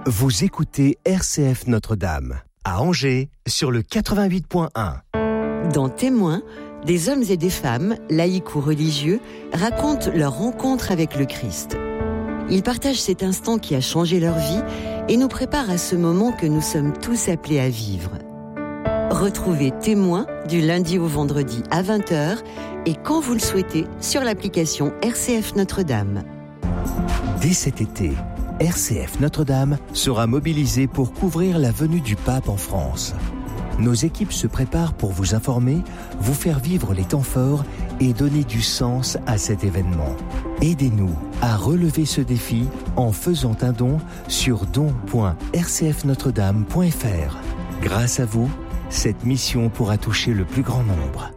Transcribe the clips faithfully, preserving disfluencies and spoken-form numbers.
Vous écoutez R C F Notre-Dame, à Angers, sur le quatre-vingt-huit point un. Dans Témoins, des hommes et des femmes, laïcs ou religieux, racontent leur rencontre avec le Christ. Ils partagent cet instant qui a changé leur vie et nous préparent à ce moment que nous sommes tous appelés à vivre. Retrouvez Témoins du lundi au vendredi à vingt heures et quand vous le souhaitez sur l'application R C F Notre-Dame. Dès cet été, R C F Notre-Dame sera mobilisée pour couvrir la venue du pape en France. Nos équipes se préparent pour vous informer, vous faire vivre les temps forts et donner du sens à cet événement. Aidez-nous à relever ce défi en faisant un don sur don point r c f notre dame point f r. Grâce à vous, cette mission pourra toucher le plus grand nombre.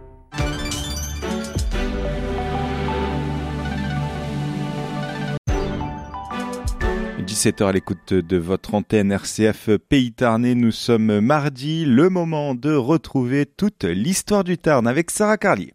dix-sept heures à l'écoute de votre antenne R C F Pays Tarnais. Nous sommes mardi, le moment de retrouver toute l'histoire du Tarn avec Sarah Carlier.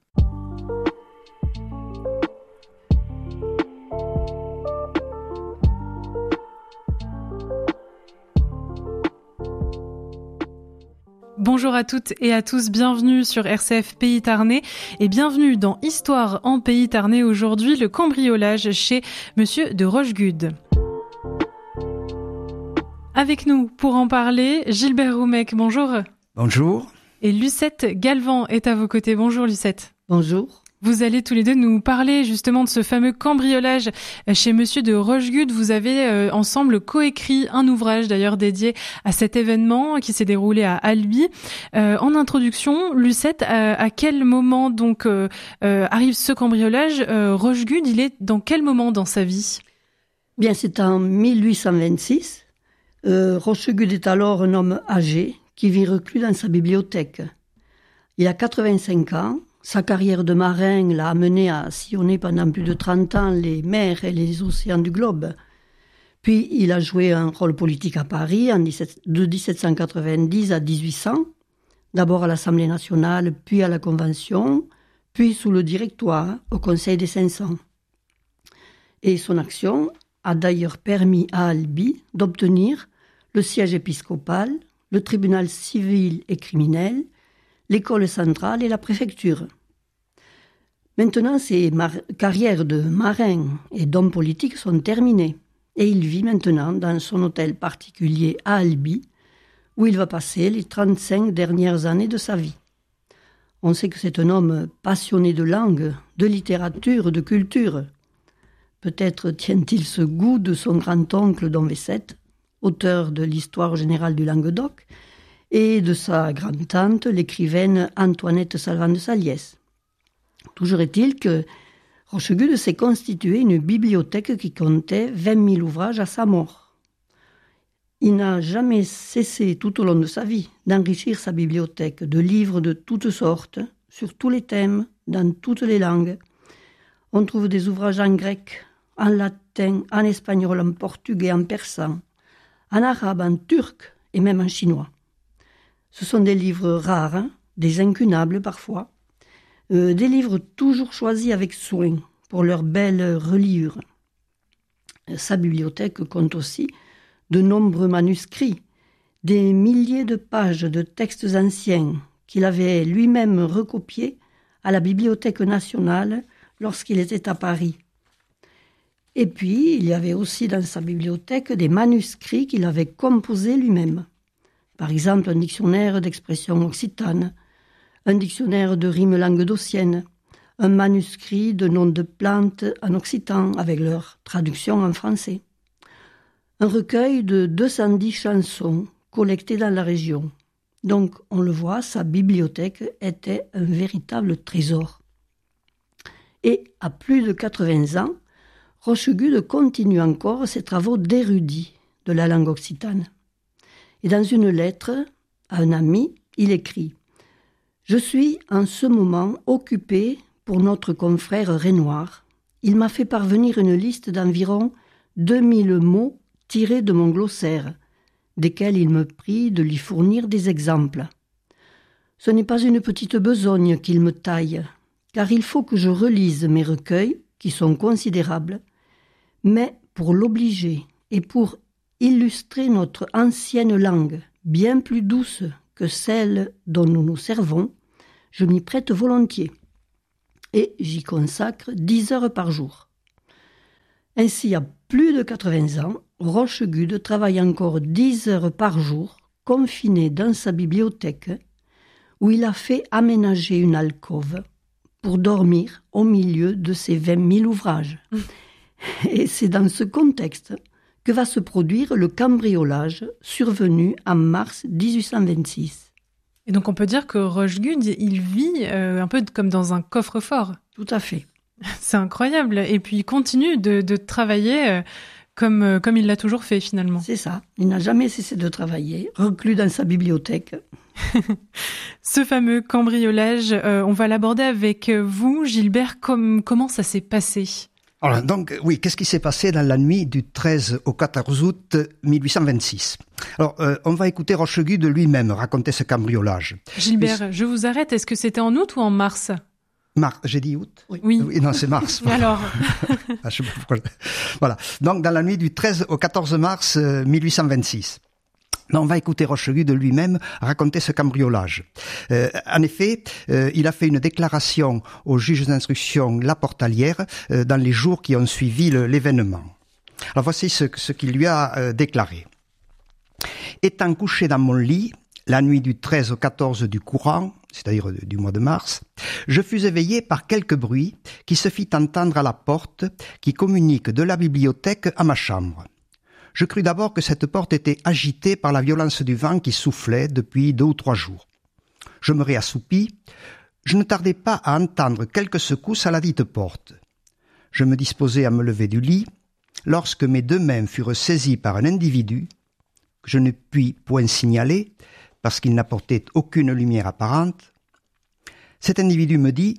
Bonjour à toutes et à tous, bienvenue sur R C F Pays Tarnais et bienvenue dans Histoire en Pays Tarnais. Aujourd'hui, le cambriolage chez Monsieur de Rochegude. Avec nous pour en parler, Gilbert Roumec, bonjour. Bonjour. Et Lucette Galvan est à vos côtés. Bonjour Lucette. Bonjour. Vous allez tous les deux nous parler justement de ce fameux cambriolage chez Monsieur de Rochegude. Vous avez euh, ensemble coécrit un ouvrage d'ailleurs dédié à cet événement qui s'est déroulé à Albi. Euh, en introduction, Lucette, à, à quel moment donc euh, euh, arrive ce cambriolage euh, Rochegude, il est dans quel moment dans sa vie ? Bien, c'est en mille huit cent vingt-six. Euh, Rochegude est alors un homme âgé qui vit reclus dans sa bibliothèque. Il a quatre-vingt-cinq ans. Sa carrière de marin l'a amené à sillonner pendant plus de trente ans les mers et les océans du globe. Puis il a joué un rôle politique à Paris en dix-sept, de dix-sept cent quatre-vingt-dix à dix-huit cents, d'abord à l'Assemblée nationale, puis à la Convention, puis sous le Directoire, au Conseil des cinq cents. Et son action a d'ailleurs permis à Albi d'obtenir le siège épiscopal, le tribunal civil et criminel, l'école centrale et la préfecture. Maintenant, ses mar- carrières de marin et d'homme politique sont terminées et il vit maintenant dans son hôtel particulier à Albi, où il va passer les trente-cinq dernières années de sa vie. On sait que c'est un homme passionné de langue, de littérature, de culture. Peut-être tient-il ce goût de son grand-oncle Don Vessette, auteur de l'Histoire générale du Languedoc, et de sa grande-tante, l'écrivaine Antoinette Salvant de Saliès. Toujours est-il que Rochegude s'est constitué une bibliothèque qui comptait vingt mille ouvrages à sa mort. Il n'a jamais cessé tout au long de sa vie d'enrichir sa bibliothèque de livres de toutes sortes, sur tous les thèmes, dans toutes les langues. On trouve des ouvrages en grec, en latin, en espagnol, en portugais, en persan, en arabe, en turc et même en chinois. Ce sont des livres rares, hein, des incunables parfois, euh, des livres toujours choisis avec soin pour leur belle reliure. Sa bibliothèque compte aussi de nombreux manuscrits, des milliers de pages de textes anciens qu'il avait lui-même recopiés à la Bibliothèque nationale lorsqu'il était à Paris. Et puis, il y avait aussi dans sa bibliothèque des manuscrits qu'il avait composés lui-même. Par exemple, un dictionnaire d'expression occitane, un dictionnaire de rimes languedociennes, un manuscrit de noms de plantes en occitan avec leur traduction en français, un recueil de deux cent dix chansons collectées dans la région. Donc, on le voit, sa bibliothèque était un véritable trésor. Et à plus de quatre-vingts ans, Rochegude continue encore ses travaux d'érudit de la langue occitane. Et dans une lettre à un ami, il écrit « Je suis en ce moment occupé pour notre confrère Renoir. Il m'a fait parvenir une liste d'environ deux mille mots tirés de mon glossaire, desquels il me prie de lui fournir des exemples. Ce n'est pas une petite besogne qu'il me taille, car il faut que je relise mes recueils, qui sont considérables, mais pour l'obliger et pour illustrer notre ancienne langue, bien plus douce que celle dont nous nous servons, je m'y prête volontiers. Et j'y consacre dix heures par jour. Ainsi, à plus de quatre-vingts ans, Rochegude travaille encore dix heures par jour, confiné dans sa bibliothèque, où il a fait aménager une alcôve pour dormir au milieu de ses vingt mille ouvrages. Mmh. Et c'est dans ce contexte que va se produire le cambriolage survenu en mars dix-huit cent vingt-six. Et donc on peut dire que Rochegude, il vit euh, un peu comme dans un coffre-fort. Tout à fait. C'est incroyable. Et puis il continue de, de travailler euh, comme, euh, comme il l'a toujours fait finalement. C'est ça. Il n'a jamais cessé de travailler, reclus dans sa bibliothèque. Ce fameux cambriolage, euh, on va l'aborder avec vous, Gilbert. Com- comment ça s'est passé ? Alors, donc, oui, qu'est-ce qui s'est passé dans la nuit du treize au quatorze août mille huit cent vingt-six ? Alors, euh, on va écouter Rochegude lui-même raconter ce cambriolage. Gilbert, Mais... je vous arrête. Est-ce que c'était en août ou en mars ? Mars, j'ai dit août ? Oui. oui. oui non, c'est mars. Alors ah, je sais pas pourquoi. Voilà. Donc, dans la nuit du treize au quatorze mars mille huit cent vingt-six. Non, on va écouter Rochegude lui-même raconter ce cambriolage. Euh, en effet, euh, il a fait une déclaration au juge d'instruction La Portalière euh, dans les jours qui ont suivi le, l'événement. Alors voici ce, ce qu'il lui a euh, déclaré. Étant couché dans mon lit, la nuit du treize au quatorze du courant, c'est-à-dire du mois de mars, je fus éveillé par quelques bruits qui se fit entendre à la porte qui communique de la bibliothèque à ma chambre. Je crus d'abord que cette porte était agitée par la violence du vent qui soufflait depuis deux ou trois jours. Je me réassoupis. Je ne tardai pas à entendre quelques secousses à la dite porte. Je me disposais à me lever du lit, lorsque mes deux mains furent saisies par un individu, que je ne puis point signaler, parce qu'il n'apportait aucune lumière apparente. Cet individu me dit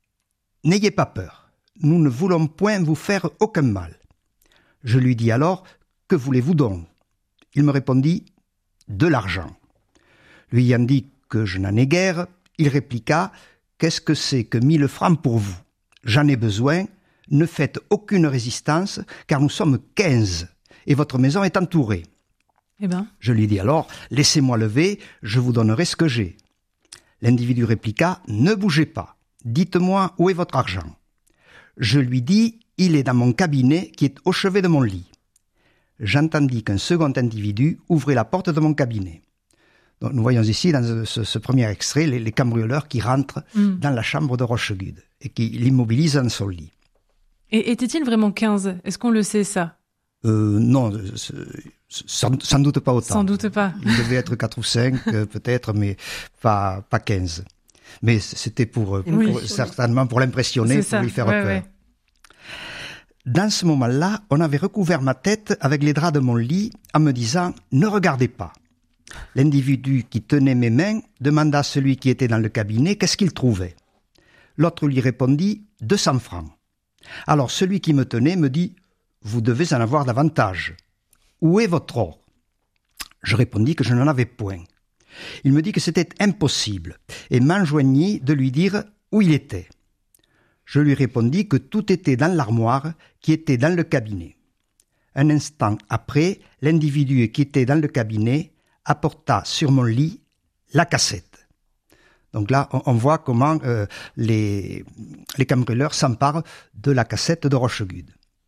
« N'ayez pas peur, nous ne voulons point vous faire aucun mal. » Je lui dis alors « Que voulez-vous donc ?» Il me répondit « De l'argent. » Lui ayant dit que je n'en ai guère, il répliqua « Qu'est-ce que c'est que mille francs pour vous ? J'en ai besoin, ne faites aucune résistance, car nous sommes quinze, et votre maison est entourée. » Eh ben. Je lui dis alors « Laissez-moi lever, je vous donnerai ce que j'ai. » L'individu répliqua « Ne bougez pas, dites-moi où est votre argent. » Je lui dis « Il est dans mon cabinet qui est au chevet de mon lit. » J'entendis qu'un second individu ouvrait la porte de mon cabinet. Donc, nous voyons ici, dans ce, ce premier extrait, les, les cambrioleurs qui rentrent mmh. dans la chambre de Rochegude et qui l'immobilisent dans son lit. Et était-il vraiment quinze ? Est-ce qu'on le sait, ça ? euh, Non, sans, sans doute pas autant. Sans doute pas. Il devait être quatre ou cinq, peut-être, mais pas, pas quinze. Mais c'était pour, pour, oui. pour certainement pour l'impressionner, pour ça. lui faire ouais, peur. Ouais. Dans ce moment-là, on avait recouvert ma tête avec les draps de mon lit en me disant « Ne regardez pas ». L'individu qui tenait mes mains demanda à celui qui était dans le cabinet qu'est-ce qu'il trouvait. L'autre lui répondit « deux cents francs ». Alors celui qui me tenait me dit « Vous devez en avoir davantage. Où est votre or ?» Je répondis que je n'en avais point. Il me dit que c'était impossible et m'enjoignit de lui dire où il était. Je lui répondis que tout était dans l'armoire qui était dans le cabinet. Un instant après, l'individu qui était dans le cabinet apporta sur mon lit la cassette. Donc là, on, on voit comment euh, les, les cambrioleurs s'emparent de la cassette de Rochegude.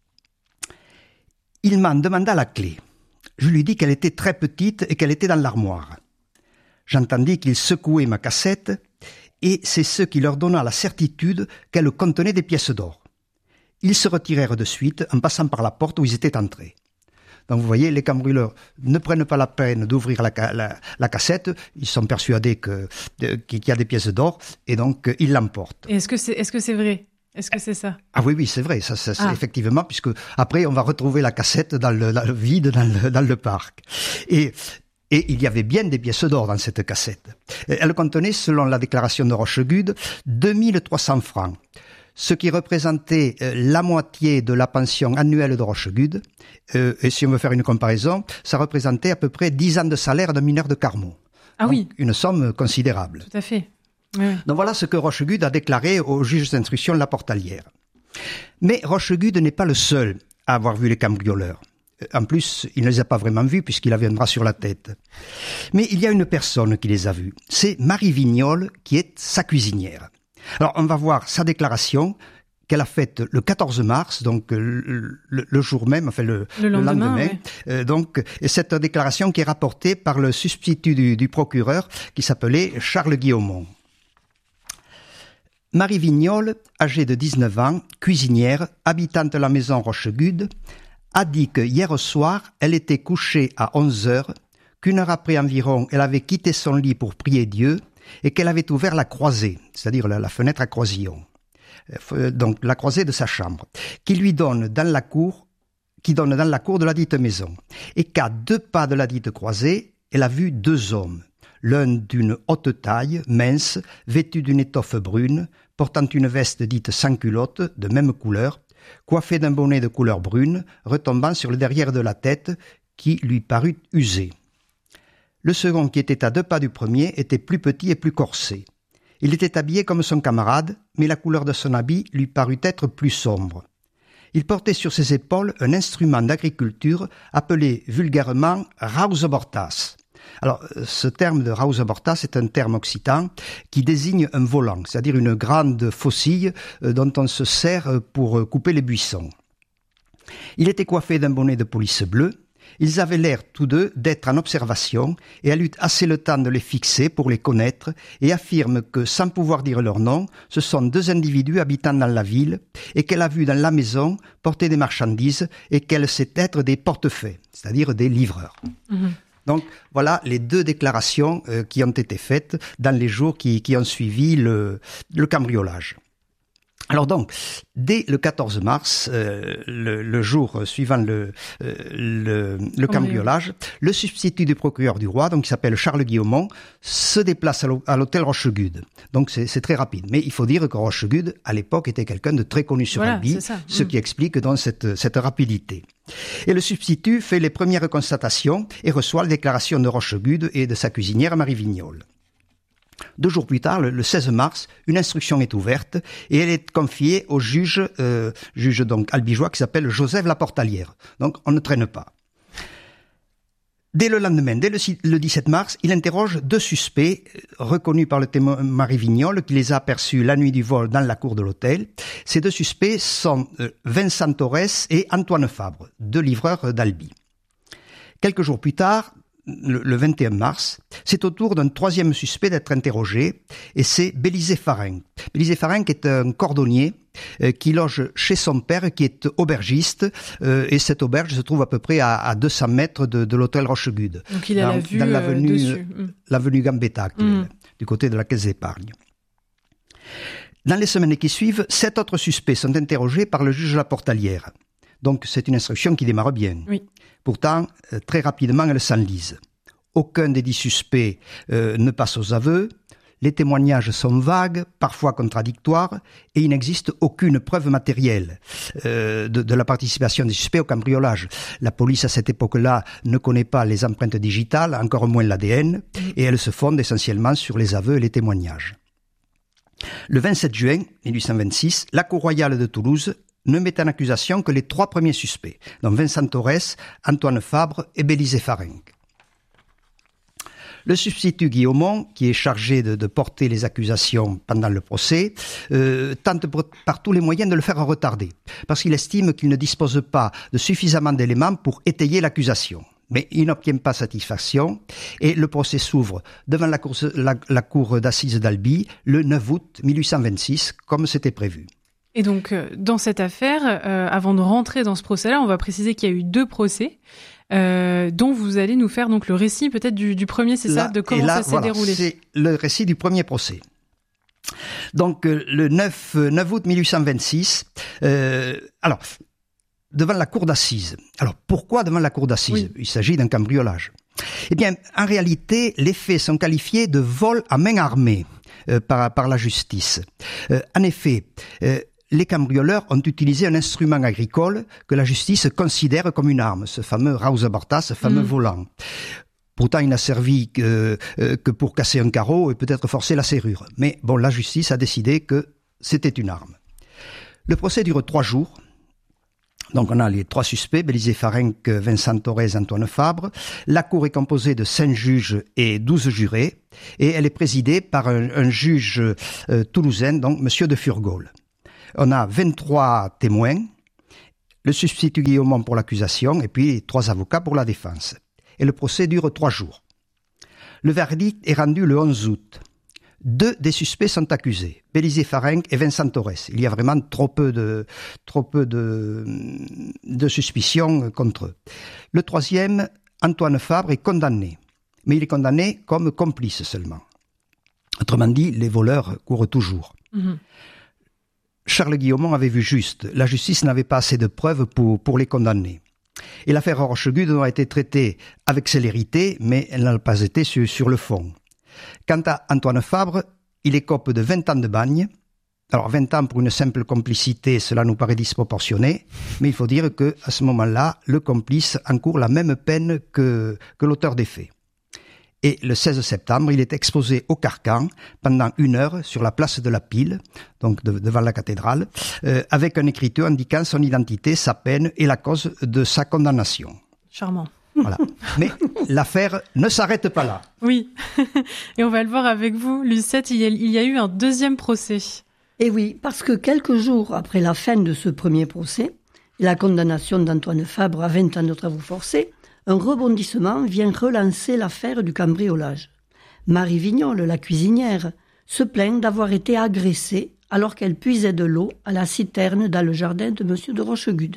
Il m'en demanda la clé. Je lui dis qu'elle était très petite et qu'elle était dans l'armoire. J'entendis qu'il secouait ma cassette et c'est ce qui leur donna la certitude qu'elle contenait des pièces d'or. Ils se retirèrent de suite en passant par la porte où ils étaient entrés. Donc vous voyez, les cambrioleurs ne prennent pas la peine d'ouvrir la, la, la cassette, ils sont persuadés que, de, qu'il y a des pièces d'or et donc ils l'emportent. Et est-ce que c'est, est-ce que c'est vrai ? Est-ce que c'est ça ? Ah oui, oui, c'est vrai, ça, ça, c'est ah. effectivement, puisque après on va retrouver la cassette dans le, dans le vide, dans le, dans le parc. Et Et il y avait bien des pièces d'or dans cette cassette. Elle contenait, selon la déclaration de Rochegude, deux mille trois cents francs, ce qui représentait la moitié de la pension annuelle de Rochegude. Euh, et si on veut faire une comparaison, ça représentait à peu près dix ans de salaire d'un mineur de Carmaux. Ah donc, oui. Une somme considérable. Tout à fait. Oui, oui. Donc voilà ce que Rochegude a déclaré au juge d'instruction La Portalière. Mais Rochegude n'est pas le seul à avoir vu les cambrioleurs. En plus, il ne les a pas vraiment vus puisqu'il avait un drap sur la tête. Mais il y a une personne qui les a vus. C'est Marie Vignol, qui est sa cuisinière. Alors, on va voir sa déclaration qu'elle a faite le quatorze mars, donc le, le, le jour même, enfin le, le lendemain. Le lendemain. Ouais. Euh, donc, et cette déclaration qui est rapportée par le substitut du, du procureur qui s'appelait Charles Guillaumont. Marie Vignol, âgée de dix-neuf ans, cuisinière, habitante de la maison Rochegude, a dit que hier soir, elle était couchée à onze heures, qu'une heure après environ, elle avait quitté son lit pour prier Dieu et qu'elle avait ouvert la croisée, c'est-à-dire la, la fenêtre à croisillon, donc la croisée de sa chambre, qui lui donne dans la cour, qui donne dans la cour de la dite maison, et qu'à deux pas de la dite croisée, elle a vu deux hommes, l'un d'une haute taille, mince, vêtu d'une étoffe brune, portant une veste dite sans culotte, de même couleur, coiffé d'un bonnet de couleur brune, retombant sur le derrière de la tête, qui lui parut usé. Le second, qui était à deux pas du premier, était plus petit et plus corsé. Il était habillé comme son camarade, mais la couleur de son habit lui parut être plus sombre. Il portait sur ses épaules un instrument d'agriculture appelé vulgairement « rausebortas ». Alors, ce terme de rausebortas est un terme occitan qui désigne un volant, c'est-à-dire une grande faucille dont on se sert pour couper les buissons. Il était coiffé d'un bonnet de police bleu. Ils avaient l'air tous deux d'être en observation et elle eut assez le temps de les fixer pour les connaître et affirme que, sans pouvoir dire leur nom, ce sont deux individus habitant dans la ville et qu'elle a vu dans la maison porter des marchandises et qu'elle sait être des portefaix, c'est-à-dire des livreurs. Mmh. Donc voilà les deux déclarations euh, qui ont été faites dans les jours qui, qui ont suivi le, le cambriolage. Alors donc, dès le quatorze mars, euh, le, le jour suivant le, euh, le, le cambriolage, le substitut du procureur du roi, donc qui s'appelle Charles Guillaumont, se déplace à l'hôtel Rochegude. Donc c'est, c'est très rapide. Mais il faut dire que Rochegude, à l'époque, était quelqu'un de très connu sur voilà, Albi, ce mmh. qui explique donc cette, cette rapidité. Et le substitut fait les premières constatations et reçoit la déclaration de Rochegude et de sa cuisinière Marie Vignol. Deux jours plus tard, le seize mars, une instruction est ouverte et elle est confiée au juge, euh, juge donc albigeois qui s'appelle Joseph Laportalière. Donc on ne traîne pas. Dès le lendemain, dès le, le dix-sept mars, il interroge deux suspects reconnus par le témoin Marie Vignol qui les a aperçus la nuit du vol dans la cour de l'hôtel. Ces deux suspects sont euh, Vincent Torres et Antoine Fabre, deux livreurs d'Albi. Quelques jours plus tard, Le, le vingt et un mars, c'est au tour d'un troisième suspect d'être interrogé, et c'est Bélisé Farin. Bélisé Farin qui est un cordonnier euh, qui loge chez son père, qui est aubergiste, euh, et cette auberge se trouve à peu près à, à deux cents mètres de, de l'hôtel Rochegude. Donc il a dans, la vue dans l'avenue, euh, dessus. Mm. L'avenue Gambetta, mm. du côté de la Caisse d'épargne. Dans les semaines qui suivent, sept autres suspects sont interrogés par le juge Laportalière. Donc c'est une instruction qui démarre bien. Oui. Pourtant, euh, très rapidement, elle s'enlise. Aucun des dix suspects euh, ne passe aux aveux, les témoignages sont vagues, parfois contradictoires, et il n'existe aucune preuve matérielle euh, de, de la participation des suspects au cambriolage. La police, à cette époque-là, ne connaît pas les empreintes digitales, encore moins l'A D N, et elle se fonde essentiellement sur les aveux et les témoignages. Le vingt-sept juin mille huit cent vingt-six, la Cour royale de Toulouse ne met en accusation que les trois premiers suspects, donc Vincent Torres, Antoine Fabre et Bélisé Farin. Le substitut Guillaumont, qui est chargé de, de porter les accusations pendant le procès, euh, tente pour, par tous les moyens de le faire retarder, parce qu'il estime qu'il ne dispose pas de suffisamment d'éléments pour étayer l'accusation. Mais il n'obtient pas satisfaction et le procès s'ouvre devant la cour, la, la cour d'assises d'Albi le neuf août mille huit cent vingt-six, comme c'était prévu. Et donc, euh, dans cette affaire, euh, avant de rentrer dans ce procès-là, on va préciser qu'il y a eu deux procès, euh, dont vous allez nous faire donc le récit peut-être du, du premier, c'est là, ça, de comment là, ça s'est voilà, déroulé. C'est le récit du premier procès. Donc, euh, le neuf août mille huit cent vingt-six, euh, alors, devant la cour d'assises. Alors, pourquoi devant la cour d'assises ? Oui. Il s'agit d'un cambriolage. Eh bien, en réalité, les faits sont qualifiés de vol à main armée euh, par, par la justice. Euh, en effet, euh, les cambrioleurs ont utilisé un instrument agricole que la justice considère comme une arme, ce fameux rausebortas, ce fameux mmh. volant. Pourtant, il n'a servi que, euh, que pour casser un carreau et peut-être forcer la serrure. Mais bon, la justice a décidé que c'était une arme. Le procès dure trois jours. Donc on a les trois suspects, Bélizy Farenc, Vincent Torres, Antoine Fabre. La cour est composée de cinq juges et douze jurés, et elle est présidée par un, un juge euh, toulousain, donc Monsieur de Furgol. On a vingt-trois témoins, le substitut Guillaumont pour l'accusation, et puis trois avocats pour la défense. Et le procès dure trois jours. Le verdict est rendu le onze août. Deux des suspects sont accusés, Bélizy Farenc et Vincent Torres. Il y a vraiment trop peu de, trop peu de, de suspicions contre eux. Le troisième, Antoine Fabre, est condamné. Mais il est condamné comme complice seulement. Autrement dit, les voleurs courent toujours. Mmh. Charles Guillaumont avait vu juste. La justice n'avait pas assez de preuves pour, pour les condamner. Et l'affaire Rochegude a été traitée avec célérité, mais elle n'a pas été sur, sur le fond. Quant à Antoine Fabre, il écope de vingt ans de bagne. Alors vingt ans pour une simple complicité, cela nous paraît disproportionné, mais il faut dire que à ce moment-là, le complice encourt la même peine que, que l'auteur des faits. Et le seize septembre, il est exposé au carcan pendant une heure sur la place de la Pile, donc de, devant la cathédrale, euh, avec une écriture indiquant son identité, sa peine et la cause de sa condamnation. Charmant. Voilà. Mais l'affaire ne s'arrête pas là. Oui, et on va le voir avec vous. Lucette, il y a, il y a eu un deuxième procès. Et oui, parce que quelques jours après la fin de ce premier procès, et la condamnation d'Antoine Fabre à vingt ans de travaux forcés, un rebondissement vient relancer l'affaire du cambriolage. Marie Vignol, la cuisinière, se plaint d'avoir été agressée alors qu'elle puisait de l'eau à la citerne dans le jardin de Monsieur de Rochegude.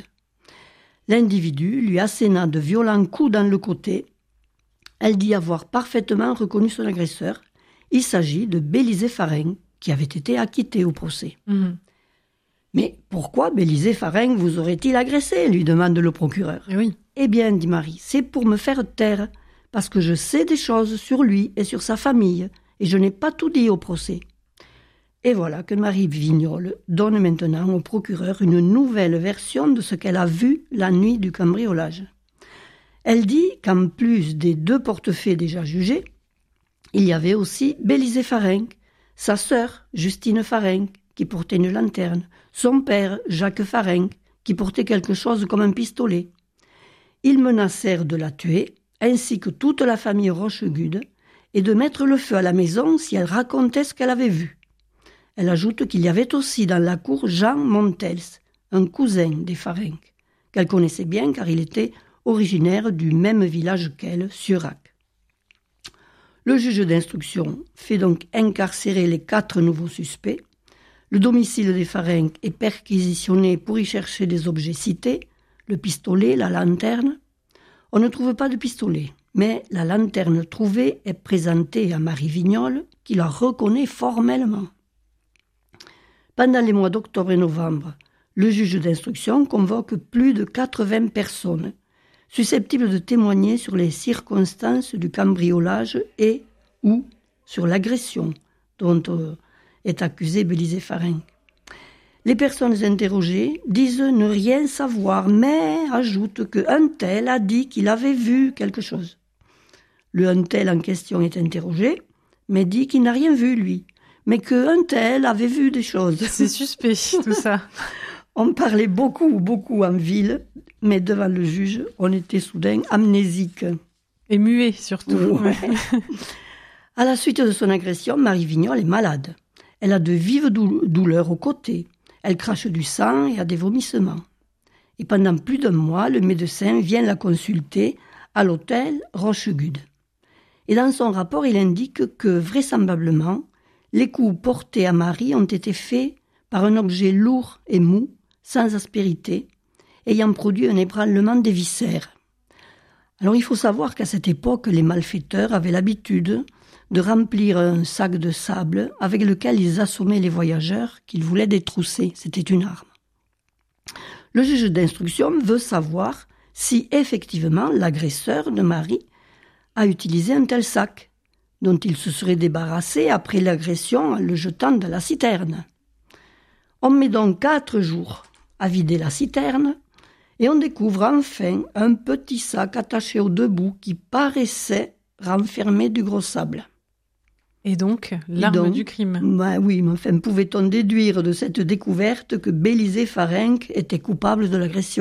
L'individu lui asséna de violents coups dans le côté. Elle dit avoir parfaitement reconnu son agresseur. Il s'agit de Bélizy Farenc, qui avait été acquitté au procès. Mmh. Mais pourquoi Bélizy Farenc vous aurait-il agressé, lui demande le procureur. Et oui. Eh bien, dit Marie, c'est pour me faire taire, parce que je sais des choses sur lui et sur sa famille, et je n'ai pas tout dit au procès. Et voilà que Marie Vignol donne maintenant au procureur une nouvelle version de ce qu'elle a vu la nuit du cambriolage. Elle dit qu'en plus des deux portefaix déjà jugés, il y avait aussi Bélizy Farenc, sa sœur Justine Farenc, qui portait une lanterne, son père Jacques Farenc, qui portait quelque chose comme un pistolet. Ils menacèrent de la tuer, ainsi que toute la famille Rochegude, et de mettre le feu à la maison si elle racontait ce qu'elle avait vu. Elle ajoute qu'il y avait aussi dans la cour Jean Montels, un cousin des Farenc, qu'elle connaissait bien car il était originaire du même village qu'elle, Surac. Le juge d'instruction fait donc incarcérer les quatre nouveaux suspects. Le domicile des Farenc est perquisitionné pour y chercher des objets cités, le pistolet, la lanterne. On ne trouve pas de pistolet, mais la lanterne trouvée est présentée à Marie Vignol, qui la reconnaît formellement. Pendant les mois d'octobre et novembre, le juge d'instruction convoque plus de quatre-vingts personnes susceptibles de témoigner sur les circonstances du cambriolage et ou sur l'agression dont est accusé Bélizy Farenc. Les personnes interrogées disent ne rien savoir, mais ajoutent qu'un tel a dit qu'il avait vu quelque chose. Le un tel en question est interrogé, mais dit qu'il n'a rien vu, lui. Mais qu'un tel avait vu des choses. C'est suspect, tout ça. On parlait beaucoup, beaucoup en ville, mais devant le juge, on était soudain amnésique. Et muet, surtout. Ouais. À la suite de son agression, Marie Vignol est malade. Elle a de vives dou- douleurs au côté. Elle crache du sang et a des vomissements. Et pendant plus d'un mois, le médecin vient la consulter à l'hôtel Rochegude. Et dans son rapport, il indique que, vraisemblablement, les coups portés à Marie ont été faits par un objet lourd et mou, sans aspérité, ayant produit un ébranlement des viscères. Alors il faut savoir qu'à cette époque, les malfaiteurs avaient l'habitude de remplir un sac de sable avec lequel ils assommaient les voyageurs qu'ils voulaient détrousser. C'était une arme. Le juge d'instruction veut savoir si effectivement l'agresseur de Marie a utilisé un tel sac, dont il se serait débarrassé après l'agression en le jetant dans la citerne. On met donc quatre jours à vider la citerne et on découvre enfin un petit sac attaché aux deux bouts qui paraissait renfermer du gros sable. Et donc, l'arme et donc, du crime. Bah oui, mais enfin, pouvait-on déduire de cette découverte que Bélizy Farenc était coupable de l'agression ?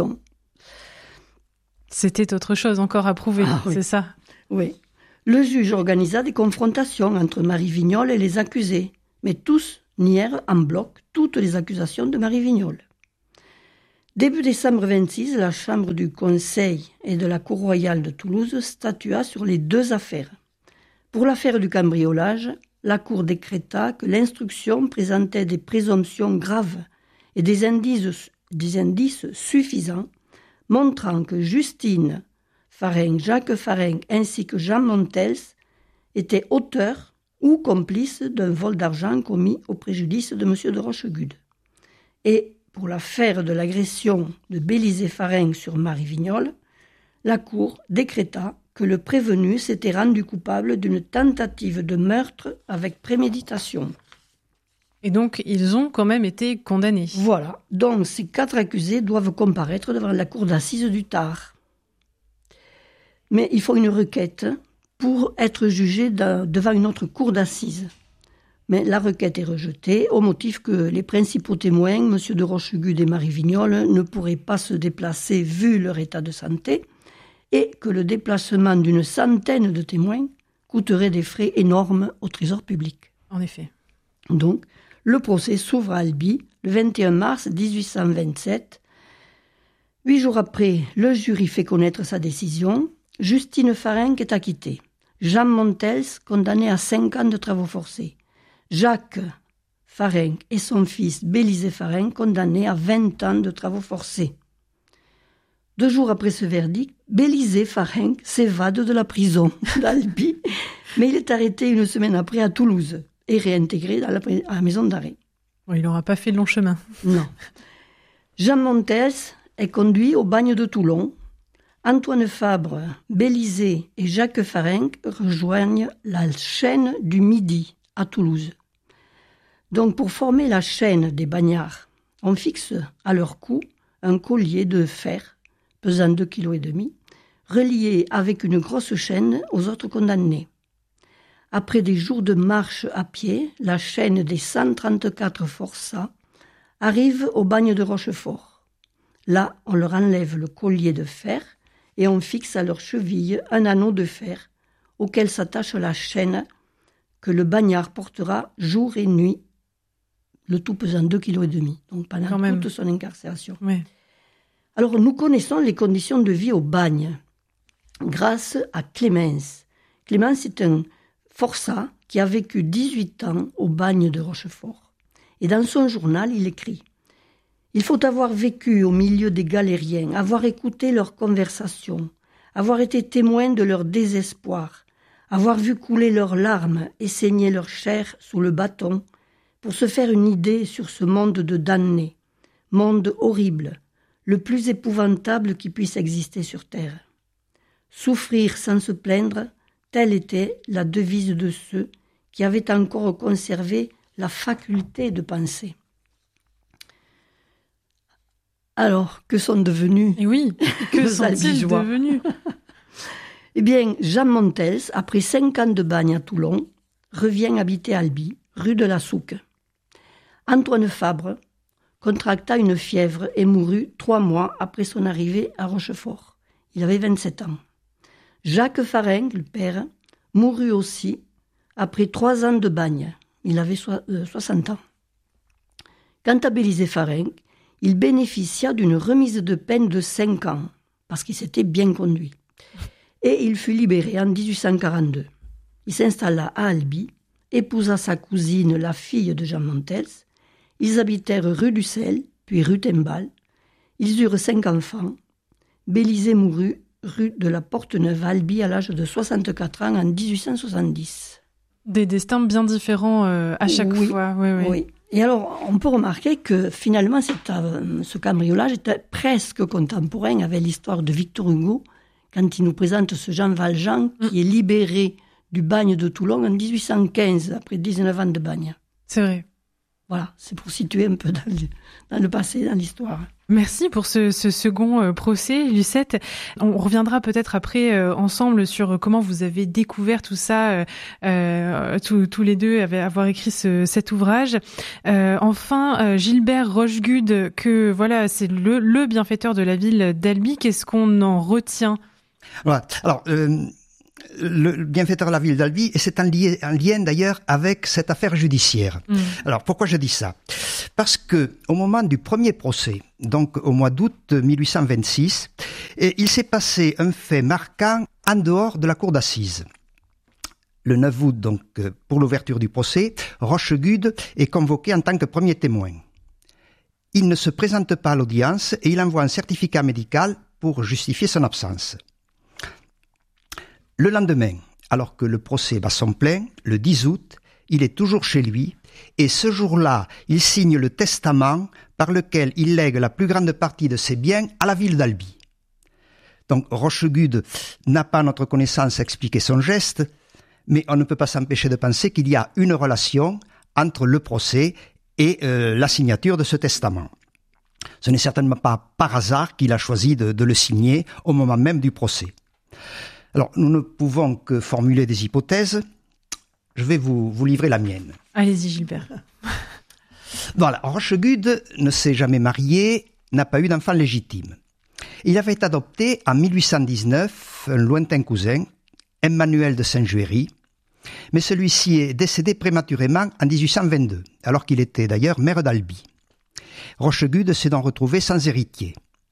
C'était autre chose encore à prouver, ah, oui. c'est ça? Oui. Le juge organisa des confrontations entre Marie Vignol et les accusés, mais tous nièrent en bloc toutes les accusations de Marie Vignol. Début décembre vingt-six, la Chambre du Conseil et de la Cour royale de Toulouse statua sur les deux affaires. Pour l'affaire du cambriolage, la Cour décréta que l'instruction présentait des présomptions graves et des indices, des indices suffisants montrant que Justine Farenc, Jacques Farenc ainsi que Jean Montels étaient auteurs ou complices d'un vol d'argent commis au préjudice de M. de Rochegude. Et pour l'affaire de l'agression de Bélisée Farenc sur Marie Vignol, la Cour décréta que le prévenu s'était rendu coupable d'une tentative de meurtre avec préméditation. Et donc, ils ont quand même été condamnés. Voilà. Donc, ces quatre accusés doivent comparaître devant la cour d'assises du Tarn. Mais il faut une requête pour être jugé devant une autre cour d'assises. Mais la requête est rejetée au motif que les principaux témoins, M. de Rochegude et Marie Vignol, ne pourraient pas se déplacer vu leur état de santé et que le déplacement d'une centaine de témoins coûterait des frais énormes au trésor public. En effet. Donc, le procès s'ouvre à Albi le vingt et un mars dix-huit cent vingt-sept. Huit jours après, le jury fait connaître sa décision. Justine Farenc est acquittée. Jean Montels condamné à cinq ans de travaux forcés. Jacques Farenc et son fils Bélisée Farenc condamnés à vingt ans de travaux forcés. Deux jours après ce verdict, Bélisée Farenc s'évade de la prison d'Albi, mais il est arrêté une semaine après à Toulouse et réintégré à la, à la maison d'arrêt. Bon, il n'aura pas fait le long chemin. Non. Jean Montels est conduit au bagne de Toulon. Antoine Fabre, Bélisée et Jacques Farenc rejoignent la chaîne du Midi à Toulouse. Donc pour former la chaîne des bagnards, on fixe à leur cou un collier de fer pesant deux virgule cinq kilos, relié avec une grosse chaîne aux autres condamnés. Après des jours de marche à pied, la chaîne des cent trente-quatre forçats arrive au bagne de Rochefort. Là, on leur enlève le collier de fer et on fixe à leur cheville un anneau de fer auquel s'attache la chaîne que le bagnard portera jour et nuit, le tout pesant deux virgule cinq kilos, donc pendant Quand toute même. son incarcération. Oui. Alors, nous connaissons les conditions de vie au bagne grâce à Clémence. Clémence est un forçat qui a vécu dix-huit ans au bagne de Rochefort. Et dans son journal, il écrit « Il faut avoir vécu au milieu des galériens, avoir écouté leurs conversations, avoir été témoin de leur désespoir, avoir vu couler leurs larmes et saigner leur chair sous le bâton pour se faire une idée sur ce monde de damnés, monde horrible, le plus épouvantable qui puisse exister sur terre. Souffrir sans se plaindre, telle était la devise de ceux qui avaient encore conservé la faculté de penser. » Alors, que sont devenus Et oui, que sont-ils Albigeois devenus? Eh bien, Jean Montels, après cinq ans de bagne à Toulon, revient habiter Albi, rue de la Souque. Antoine Fabre contracta une fièvre et mourut trois mois après son arrivée à Rochefort. Il avait vingt-sept ans. Jacques Farenc, le père, mourut aussi après trois ans de bagne. Il avait so- euh, soixante ans. Quant à Bélisée Farenc, il bénéficia d'une remise de peine de cinq ans, parce qu'il s'était bien conduit. Et il fut libéré en dix-huit cent quarante-deux. Il s'installa à Albi, épousa sa cousine, la fille de Jean Montels. Ils habitèrent rue du Sel, puis rue Timbal. Ils eurent cinq enfants. Bélisée mourut rue de la Porte-Neuve à Albi à l'âge de soixante-quatre ans en dix-huit cent soixante-dix. Des destins bien différents euh, à chaque Oui, fois. Oui, oui. Oui. Et alors, on peut remarquer que finalement, cet, euh, ce cambriolage était presque contemporain avec l'histoire de Victor Hugo, quand il nous présente ce Jean Valjean qui mm. est libéré du bagne de Toulon en dix-huit cent quinze, après dix-neuf ans de bagne. C'est vrai. Voilà, c'est pour situer un peu dans le, dans le passé, dans l'histoire. Merci pour ce, ce second euh, procès, Lucette. On reviendra peut-être après euh, ensemble sur comment vous avez découvert tout ça, euh, euh, tous, tous les deux avoir écrit ce, cet ouvrage. Euh, enfin, euh, Gilbert Rochegude, que voilà, c'est le, le bienfaiteur de la ville d'Albi. Qu'est-ce qu'on en retient ? Voilà. Alors. Euh... Le bienfaiteur de la ville d'Albi, et c'est un lien, un lien d'ailleurs avec cette affaire judiciaire. Mmh. Alors pourquoi je dis ça ? Parce que au moment du premier procès, donc au mois d'août mille huit cent vingt-six, il s'est passé un fait marquant en dehors de la cour d'assises. Le neuf août, donc pour l'ouverture du procès, Rochegude est convoqué en tant que premier témoin. Il ne se présente pas à l'audience et il envoie un certificat médical pour justifier son absence. Le lendemain, alors que le procès bat son plein, le dix août, il est toujours chez lui et ce jour-là, il signe le testament par lequel il lègue la plus grande partie de ses biens à la ville d'Albi. Donc Rochegude n'a pas à notre connaissance expliqué son geste, mais on ne peut pas s'empêcher de penser qu'il y a une relation entre le procès et euh, la signature de ce testament. Ce n'est certainement pas par hasard qu'il a choisi de, de le signer au moment même du procès. Alors, nous ne pouvons que formuler des hypothèses. Je vais vous, vous livrer la mienne. Allez-y, Gilbert. Voilà, Rochegude ne s'est jamais marié, n'a pas eu d'enfant légitime. Il avait adopté en mille huit cent dix-neuf un lointain cousin, Emmanuel de Saint-Juéry, mais celui-ci est décédé prématurément en dix-huit cent vingt-deux, alors qu'il était d'ailleurs maire d'Albi. Rochegude s'est donc retrouvé sans héritier.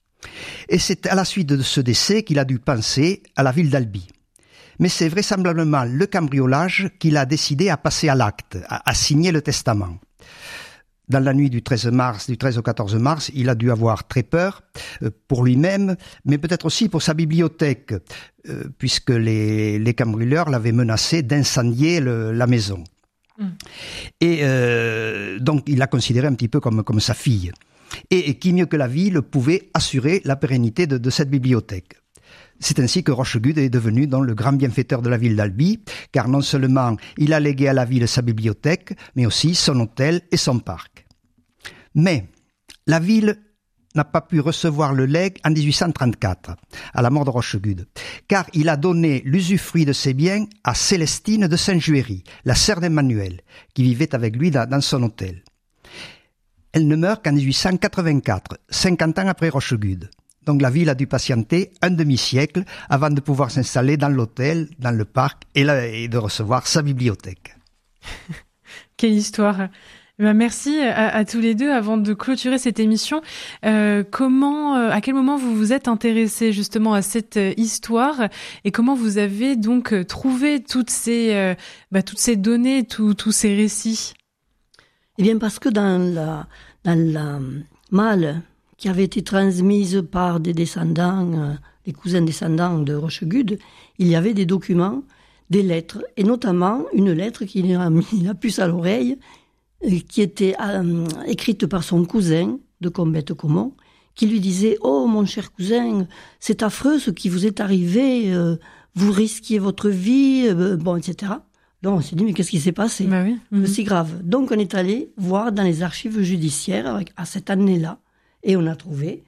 Et c'est à la suite de ce décès qu'il a dû penser à la ville d'Albi. Mais c'est vraisemblablement le cambriolage qu'il a décidé à passer à l'acte, à, à signer le testament. Dans la nuit du treize mars, du treize au quatorze mars, il a dû avoir très peur euh, pour lui-même, mais peut-être aussi pour sa bibliothèque, euh, puisque les, les cambrioleurs l'avaient menacé d'incendier le, la maison. Mmh. Et euh, donc il l'a considéré un petit peu comme, comme sa fille. Et, et qui mieux que la ville pouvait assurer la pérennité de, de cette bibliothèque. C'est ainsi que Rochegude est devenu donc le grand bienfaiteur de la ville d'Albi, car non seulement il a légué à la ville sa bibliothèque, mais aussi son hôtel et son parc. Mais la ville n'a pas pu recevoir le legs en dix-huit cent trente-quatre, à la mort de Rochegude, car il a donné l'usufruit de ses biens à Célestine de Saint-Juéry, la sœur d'Emmanuel, qui vivait avec lui dans, dans son hôtel. Elle ne meurt qu'en dix-huit cent quatre-vingt-quatre, cinquante ans après Rochegude. Donc la ville a dû patienter un demi-siècle avant de pouvoir s'installer dans l'hôtel, dans le parc et, là, et de recevoir sa bibliothèque. Quelle histoire! Ben merci à, à tous les deux. Avant de clôturer cette émission, euh, comment, euh, à quel moment vous vous êtes intéressés justement à cette euh, histoire et comment vous avez donc euh, trouvé toutes ces, euh, bah, toutes ces données, tous tous ces récits? Eh bien, parce que dans la, dans la malle qui avait été transmise par des descendants, euh, des cousins descendants de Rochegude, il y avait des documents, des lettres, et notamment une lettre qu'il a mis la puce à l'oreille, euh, qui était euh, écrite par son cousin de Combette-Comont, qui lui disait « Oh, mon cher cousin, c'est affreux ce qui vous est arrivé, euh, vous risquiez votre vie, euh, bon, et cetera » Donc on s'est dit, mais qu'est-ce qui s'est passé? Bah oui. Mmh. C'est grave. Donc on est allé voir dans les archives judiciaires avec, à cette année-là, et on a trouvé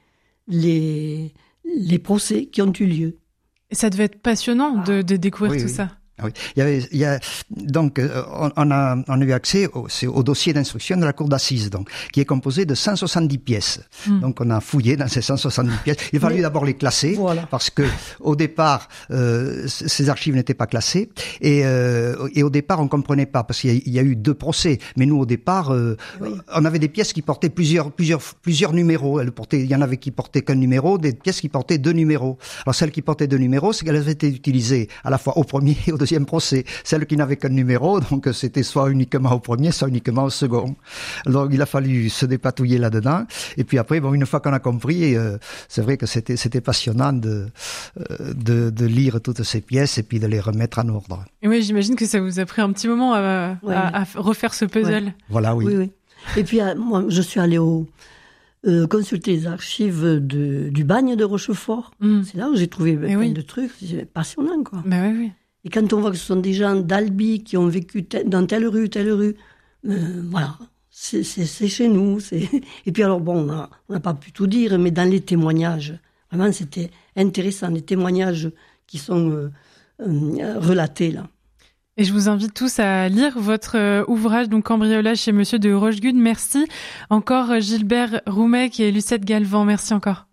les, les procès qui ont eu lieu. Et ça devait être passionnant de, de découvrir oui, tout oui. ça. Oui. Il y avait, il y a, donc, on, on, a, on a eu accès au, c'est au dossier d'instruction de la cour d'assises, donc, qui est composé de cent soixante-dix pièces. Mmh. Donc, on a fouillé dans ces cent soixante-dix pièces. Il a fallu Mais, d'abord les classer, voilà. parce que, au départ, euh, ces archives n'étaient pas classées, et, euh, et au départ, on comprenait pas, parce qu'il y a, il y a eu deux procès. Mais nous, au départ, euh, oui. on avait des pièces qui portaient plusieurs, plusieurs, plusieurs numéros. Elles portaient, il y en avait qui portaient qu'un numéro, des pièces qui portaient deux numéros. Alors, celles qui portaient deux numéros, c'est qu'elles avaient été utilisées à la fois au premier et au deuxième procès. Celle qui n'avait qu'un numéro, donc c'était soit uniquement au premier, soit uniquement au second. Donc il a fallu se dépatouiller là-dedans. Et puis après, bon, une fois qu'on a compris, euh, c'est vrai que c'était c'était passionnant de, euh, de de lire toutes ces pièces et puis de les remettre en ordre. Et oui, j'imagine que ça vous a pris un petit moment à, ouais. à, à refaire ce puzzle. Ouais. Voilà, oui. oui, oui. Et puis moi, je suis allée au Euh, consulter les archives de, du bagne de Rochefort. Mm. C'est là où j'ai trouvé plein oui. de trucs. C'est passionnant, quoi. Ben oui, oui. Et quand on voit que ce sont des gens d'Albi qui ont vécu te- dans telle rue, telle rue, euh, voilà, c'est, c'est, c'est chez nous. C'est... Et puis alors bon, on n'a pas pu tout dire, mais dans les témoignages, vraiment c'était intéressant, les témoignages qui sont euh, euh, relatés là. Et je vous invite tous à lire votre euh, ouvrage, donc Cambriolage chez Monsieur de Rochegude. Merci encore Gilbert Roumec et Lucette Galvan. Merci encore.